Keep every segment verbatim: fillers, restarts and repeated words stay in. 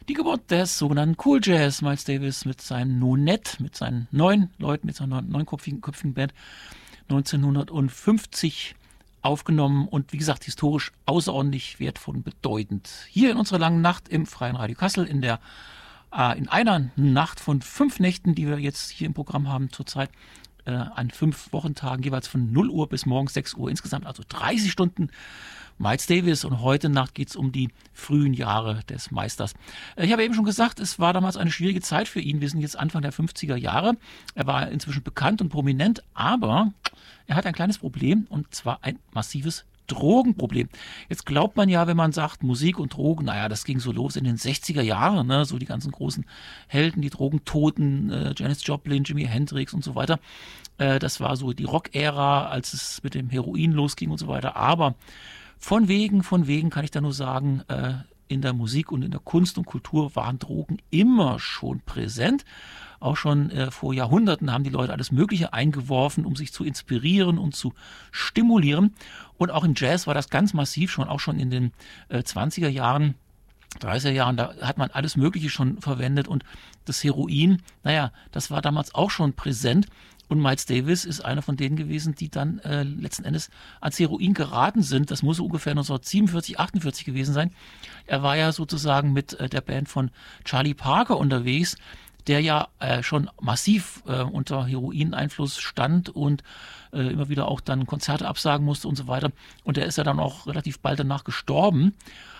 Die Geburt des sogenannten Cool Jazz, Miles Davis mit seinen Nonet, mit seinen neun Leuten, mit seiner neunköpfigen köpfigen Band neunzehnhundertfünfzig aufgenommen und wie gesagt historisch außerordentlich wertvoll und bedeutend. Hier in unserer langen Nacht im Freien Radio Kassel in der äh, in einer Nacht von fünf Nächten, die wir jetzt hier im Programm haben zurzeit, äh, an fünf Wochentagen, jeweils von null Uhr bis morgens sechs Uhr, insgesamt also dreißig Stunden Miles Davis, und heute Nacht geht es um die frühen Jahre des Meisters. Ich habe eben schon gesagt, es war damals eine schwierige Zeit für ihn. Wir sind jetzt Anfang der fünfziger Jahre. Er war inzwischen bekannt und prominent, aber er hat ein kleines Problem, und zwar ein massives Drogenproblem. Jetzt glaubt man ja, wenn man sagt Musik und Drogen, naja, das ging so los in den sechziger Jahren, ne? So die ganzen großen Helden, die Drogentoten, äh, Janis Joplin, Jimi Hendrix und so weiter. Äh, das war so die Rock-Ära, als es mit dem Heroin losging und so weiter. Aber Von wegen, von wegen kann ich da nur sagen, äh, in der Musik und in der Kunst und Kultur waren Drogen immer schon präsent. Auch schon äh, vor Jahrhunderten haben die Leute alles Mögliche eingeworfen, um sich zu inspirieren und zu stimulieren. Und auch im Jazz war das ganz massiv schon, auch schon in den äh, zwanziger Jahren, dreißiger Jahren, da hat man alles Mögliche schon verwendet. Und das Heroin, naja, das war damals auch schon präsent. Und Miles Davis ist einer von denen gewesen, die dann äh, letzten Endes ans Heroin geraten sind. Das muss ungefähr neunzehnhundertsiebenundvierzig, achtundvierzig gewesen sein. Er war ja sozusagen mit äh, der Band von Charlie Parker unterwegs, der ja äh, schon massiv äh, unter Heroineinfluss stand und äh, immer wieder auch dann Konzerte absagen musste und so weiter. Und er ist ja dann auch relativ bald danach gestorben.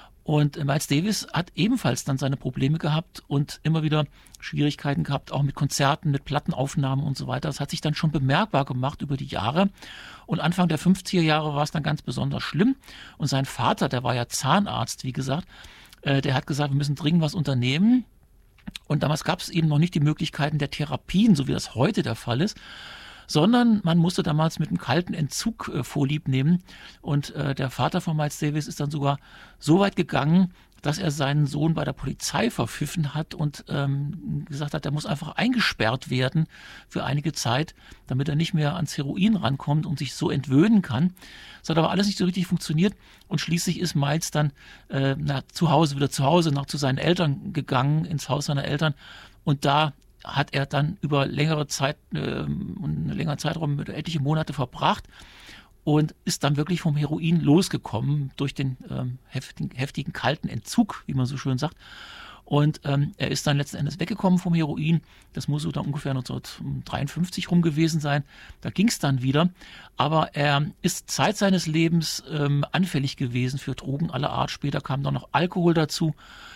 Und Miles Davis hat ebenfalls dann seine Probleme gehabt und immer wieder Schwierigkeiten gehabt, auch mit Konzerten, mit Plattenaufnahmen und so weiter. Das hat sich dann schon bemerkbar gemacht über die Jahre. Und Anfang der fünfziger Jahre war es dann ganz besonders schlimm. Und sein Vater, der war ja Zahnarzt, wie gesagt, äh, der hat gesagt, wir müssen dringend was unternehmen. Und damals gab es eben noch nicht die Möglichkeiten der Therapien, so wie das heute der Fall ist, sondern man musste damals mit einem kalten Entzug äh, Vorlieb nehmen. Und äh, der Vater von Miles Davis ist dann sogar so weit gegangen, dass er seinen Sohn bei der Polizei verpfiffen hat und ähm, gesagt hat, er muss einfach eingesperrt werden für einige Zeit, damit er nicht mehr ans Heroin rankommt und sich so entwöhnen kann. Das hat aber alles nicht so richtig funktioniert, und schließlich ist Miles dann äh, nach, zu Hause, wieder zu Hause, nach zu seinen Eltern gegangen, ins Haus seiner Eltern, und da hat er dann über längere Zeit, äh, einen längeren Zeitraum, mit etliche Monate verbracht und ist dann wirklich vom Heroin losgekommen durch den ähm, heftigen, heftigen kalten Entzug, wie man so schön sagt. Und ähm, er ist dann letzten Endes weggekommen vom Heroin. Das muss so dann ungefähr neunzehnhundertdreiundfünfzig rum gewesen sein. Da ging es dann wieder. Aber er ist Zeit seines Lebens ähm, anfällig gewesen für Drogen aller Art. Später kam dann noch Alkohol dazu.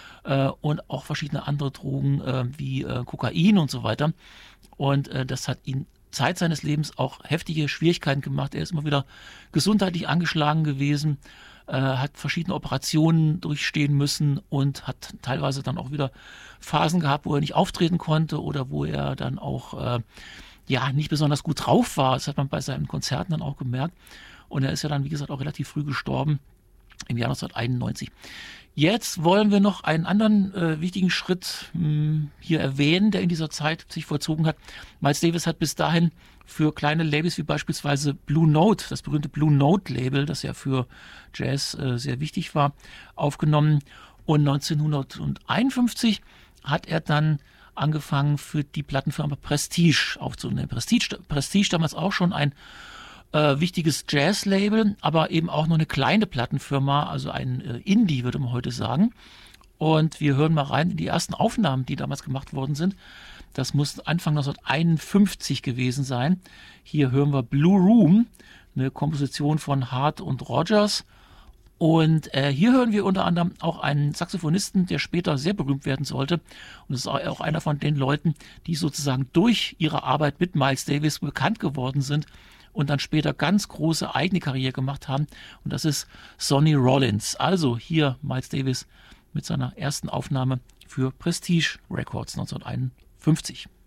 Und auch verschiedene andere Drogen äh, wie äh, Kokain und so weiter. Und äh, das hat ihn Zeit seines Lebens auch heftige Schwierigkeiten gemacht. Er ist immer wieder gesundheitlich angeschlagen gewesen, äh, hat verschiedene Operationen durchstehen müssen und hat teilweise dann auch wieder Phasen gehabt, wo er nicht auftreten konnte oder wo er dann auch äh, ja nicht besonders gut drauf war. Das hat man bei seinen Konzerten dann auch gemerkt. Und er ist ja dann, wie gesagt, auch relativ früh gestorben, im Jahr neunzehnhunderteinundneunzig. Jetzt wollen wir noch einen anderen äh, wichtigen Schritt mh, hier erwähnen, der in dieser Zeit sich vollzogen hat. Miles Davis hat bis dahin für kleine Labels wie beispielsweise Blue Note, das berühmte Blue Note Label, das ja für Jazz äh, sehr wichtig war, aufgenommen. Und neunzehnhunderteinundfünfzig hat er dann angefangen, für die Plattenfirma Prestige aufzunehmen. Prestige, Prestige damals auch schon ein Äh, wichtiges Jazz-Label, aber eben auch noch eine kleine Plattenfirma, also ein äh, Indie, würde man heute sagen. Und wir hören mal rein in die ersten Aufnahmen, die damals gemacht worden sind. Das muss Anfang neunzehnhunderteinundfünfzig gewesen sein. Hier hören wir Blue Room, eine Komposition von Hart und Rogers. Und äh, hier hören wir unter anderem auch einen Saxophonisten, der später sehr berühmt werden sollte. Und das ist auch einer von den Leuten, die sozusagen durch ihre Arbeit mit Miles Davis bekannt geworden sind und dann später ganz große eigene Karriere gemacht haben. Und das ist Sonny Rollins. Also hier Miles Davis mit seiner ersten Aufnahme für Prestige Records neunzehnhunderteinundfünfzig.